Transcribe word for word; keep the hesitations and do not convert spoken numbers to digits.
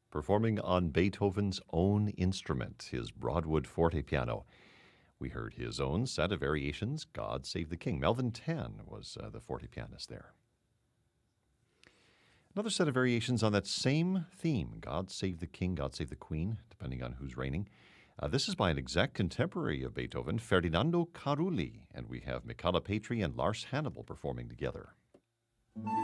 performing on Beethoven's own instrument, his Broadwood forte piano. We heard his own set of variations, God Save the King. Melvin Tan was uh, the forte pianist there. Another set of variations on that same theme, God Save the King, God Save the Queen, depending on who's reigning. Uh, this is by an exact contemporary of Beethoven, Ferdinando Carulli, and we have Michala Petri and Lars Hannibal performing together.